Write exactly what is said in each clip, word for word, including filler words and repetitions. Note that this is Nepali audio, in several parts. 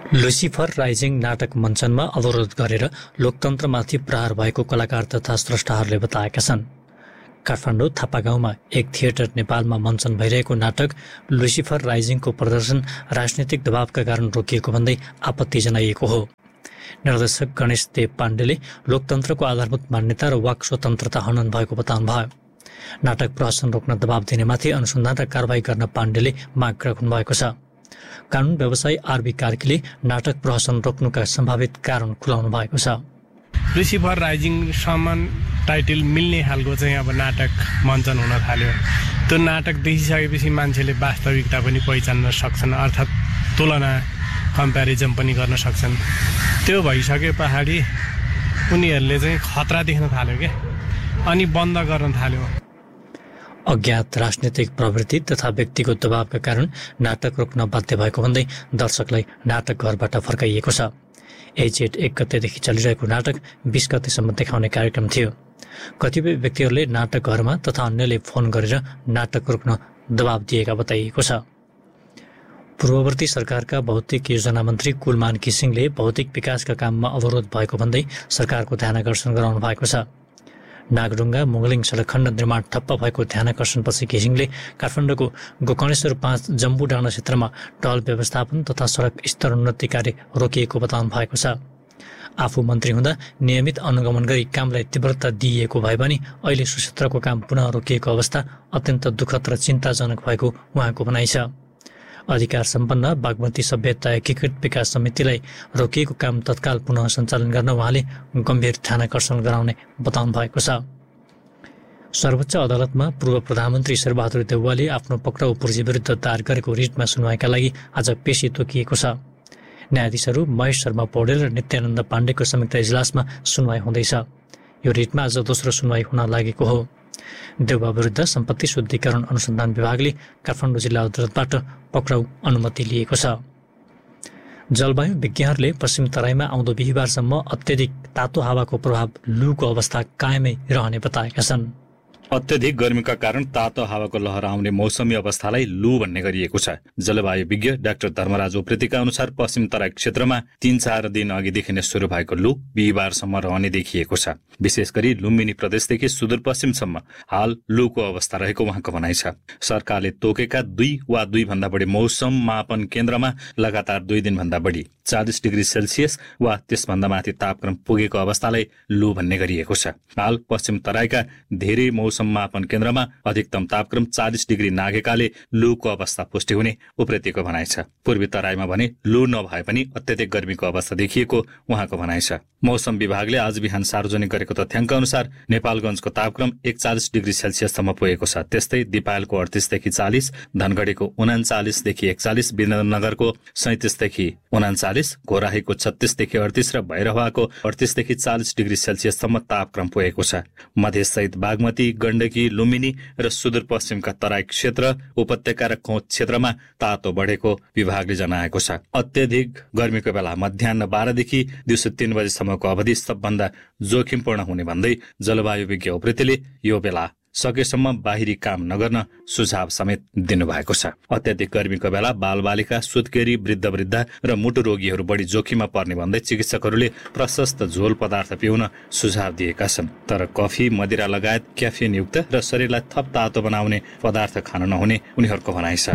लुसिफर राइजिङ नाटक मञ्चनमा अवरोध गरेर लोकतन्त्रमाथि प्रहार भएको कलाकार तथा स्रष्टाहरूले बताएका छन्। काठमाडौँ थापागाउँमा एक थिएटर नेपालमा मञ्चन भइरहेको नाटक लुसिफर राइजिङको प्रदर्शन राजनीतिक दबावका कारण रोकिएको भन्दै आपत्ति जनाइएको हो। निर्देशक गणेश देव पाण्डेले लोकतन्त्रको आधारभूत मान्यता र वाक स्वतन्त्रता हनन भएको बताउनुभयो। नाटक प्रहसन रोक्न दबाव दिनेमाथि अनुसन्धान र कारबाही गर्न पाण्डेले माग राख्नु भएको छ। कानुन व्यवसायी आरबी कार्कीले नाटक प्रहसन रोक्नुका सम्भावित कारण खुलाउनु भएको छ। लुसिफर राइजिङ समान टाइटल मिल्ने खालको चाहिँ अब नाटक मञ्चन हुन थाल्यो। त्यो नाटक देखिसकेपछि मान्छेले वास्तविकता पनि पहिचान्न सक्छन्, अर्थात् तुलना कम्प्यारिजन पनि गर्न सक्छन्। त्यो भइसके पछाडि उनीहरूले चाहिँ खतरा देख्न थाल्यो क्या, अनि बन्द गर्न थाल्यो। अज्ञात राजनीतिक प्रवृत्ति तथा व्यक्तिगत दबावका कारण नाटक रोक्न बाध्य भएको भन्दै दर्शकलाई नाटक घरबाट फर्काइएको छ। एजेट एक गतेदेखि चलिरहेको नाटक बीस गतेसम्म देखाउने कार्यक्रम थियो। कतिपय व्यक्तिहरूले नाटक घरमा तथा अन्यले फोन गरेर नाटक रोक्न दबाव दिएका बताइएको छ। पूर्ववर्ती सरकारका भौतिक योजना मन्त्री कुलमान घिसिङले भौतिक विकासका काममा अवरोध भएको भन्दै सरकारको ध्यानाकर्षण गराउनु भएको छ। नागढुङ्गा मुगलिङ सडक खण्ड निर्माण ठप्प भएको ध्यानाकर्षणपछि घिसिङले काठमाडौँको गोकर्णेश्वर पाँच जम्बू डाँडा क्षेत्रमा टहल व्यवस्थापन तथा सडक स्तरोन्नति कार्य रोकिएको बताउनु भएको छ। आफू मन्त्री हुँदा नियमित अनुगमन गरी कामलाई तीव्रता दिइएको भए पनि अहिले सो क्षेत्रको काम पुनः रोकिएको अवस्था अत्यन्त दुःखद र चिन्ताजनक भएको उहाँको भनाइ छ। अधिकार सम्पन्न बागमती सभ्यता एकीकृत विकास समितिलाई रोकिएको काम तत्काल पुनः सञ्चालन गर्न उहाँले गम्भीर ध्यानाकर्षण गराउने बताउनु भएको छ। सर्वोच्च अदालतमा पूर्व प्रधानमन्त्री शेरबहादुर देउवाले आफ्नो पक्राउ पूर्जी विरुद्ध दायर गरेको रिटमा सुनवाईका लागि आज पेशी तोकिएको छ। न्यायाधीशहरू महेश शर्मा पौडेल र नित्यानन्द पाण्डेको संयुक्त इजलासमा सुनवाई हुँदैछ। यो रिटमा आज दोस्रो सुनवाई हुन लागेको हो। देउवा विरुद्ध सम्पत्ति शुद्धिकरण अनुसन्धान विभागले काठमाडौँ जिल्ला अदालतबाट पक्राउ अनुमति लिएको छ। जलवायु विज्ञहरूले पश्चिम तराईमा आउँदो बिहिबारसम्म अत्यधिक तातो हावाको प्रभाव लूको अवस्था कायमै रहने बताएका छन्। अत्यधिक गर्मीका कारण तातो हावाको लहर आउने मौसमी अवस्थालाई लू भन्ने गरिएको छ। जलवायु विज्ञ डाक्टर धर्मराज उप्रेतीका अनुसार पश्चिम तराई क्षेत्रमा तीन चार दिन अघिदेखि नै सुरु भएको लू बिहिबारसम्म रहने देखिएको छ। विशेष गरी लुम्बिनी प्रदेशदेखि सुदूरपश्चिमसम्म हाल लूको अवस्था रहेको उहाँको भनाइ छ। सरकारले तोकेका दुई वा दुई भन्दा बढी मौसम मापन केन्द्रमा लगातार दुई दिनभन्दा बढी चालिस डिग्री सेल्सियस वा त्यसभन्दा माथि तापक्रम पुगेको अवस्थालाई लू भन्ने गरिएको छ। हाल पश्चिम तराईका धेरै मौसम मापन केन्द्रमा अधिकतम तापक्रम चालिस डिग्री नागेकाले लूको अवस्था पुष्टि हुने उप्रेतीको भनाइ छ। पूर्वी तराईमा भने लू नभए पनि अत्यधिक गर्मीको अवस्था देखिएको उहाँको भनाइ छ। मौसम विभागले आज बिहान सार्वजनिक गरेको तथ्याङ्क अनुसार नेपालगञ्जको तापक्रम एकचालिस डिग्री सेल्सियससम्म पुगेको छ। त्यस्तै दिपायलको अडतिसदेखि चालिस, धनगढीको उनाचालिसदेखि एकचालिस, विनगरको सैतिसदेखि उनाचालिस, घोराहीको छत्तीसदेखि अडतिस र भैरवाको अडतिसदेखि चालिस डिग्री सेल्सियससम्म तापक्रम पुगेको छ। मधेससहित बागमती, गण्डकी, लुम्बिनी र सुदूरपश्चिमका तराई क्षेत्र, उपत्यका र कोच क्षेत्रमा तातो बढेको विभागले जनाएको छ। अत्यधिक गर्मीको बेला मध्याह बाह्रदेखि दिउँसो तीन बजेसम्मको अवधि सबभन्दा जोखिमपूर्ण हुने भन्दै जलवायु विज्ञ उप्रेतीले यो बेला सकेसम्म बाहिरी काम नगर्न सुझाव समेत दिनुभएको छ। अत्याधिक गर्मीको बेला बालबालिका, सुत्केरी, वृद्ध वृद्धा र मुटु रोगीहरू बढी जोखिममा पर्ने भन्दै चिकित्सकहरूले प्रशस्त झोल पदार्थ पिउन सुझाव दिएका छन्। तर कफी, मदिरा लगायत क्याफिन युक्त र शरीरलाई थप तातो बनाउने पदार्थ खान नहुने उनीहरूको भनाइ छ।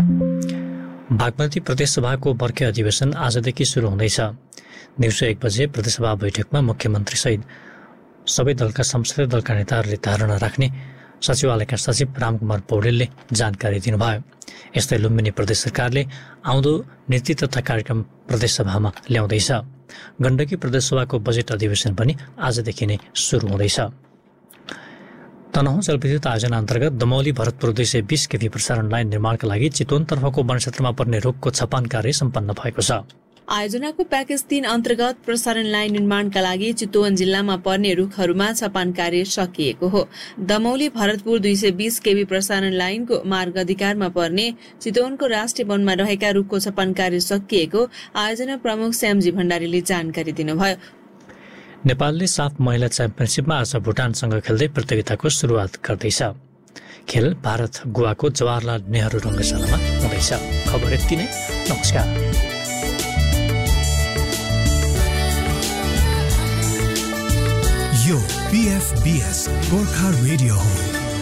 बागमती प्रदेशसभाको वर्षीय अधिवेशन आजदेखि सुरु हुँदैछ। दिउँसो एक बजे प्रदेशसभा बैठकमा मुख्यमन्त्री सहित सबै दलका संसदीय दलका नेताहरूले धारणा राख्ने सचिवालयका सचिव रामकुमार पौडेलले जानकारी दिनुभयो। यस्तै लुम्बिनी प्रदेश सरकारले आउँदो नीति तथा कार्यक्रम प्रदेशसभामा ल्याउँदैछ। गण्डकी प्रदेशसभाको बजेट अधिवेशन पनि आजदेखि नै सुरु हुँदैछ। तनहुँ जलविद्युत आयोजना अन्तर्गत दमौली भरतपुर दुई सय बिस केभी प्रसारण लाइन निर्माणका लागि चितवनतर्फको वनक्षेत्रमा पर्ने रुखको छपान कार्य सम्पन्न भएको छ। आयोजनाको प्याकेज तीन अन्तर्गत प्रसारण लाइन निर्माणका लागि चितवन जिल्लामा पर्ने रुखहरूमा छपान कार्य सकिएको हो। दमौली भरतपुर दुई सय बिस केभी प्रसारण लाइनको मार्ग अधिकारमा पर्ने चितवनको राष्ट्रिय वनमा रहेका रुखको छपान कार्य सकिएको आयोजना प्रमुख श्यामजी भण्डारीले जानकारी दिनुभयो। नेपालले साफ महिला च्याम्पियनसिपमा आज भुटानसँग खेल्दै प्रतियोगिताको सुरुवात गर्दैछ। खेल भारत गोवाको जवाहरलाल नेहरू रङ्गशालामा हुँदैछ। खबर यति नै। नमस्कार। पीएफबीएस गोर्खा रेडियो हो।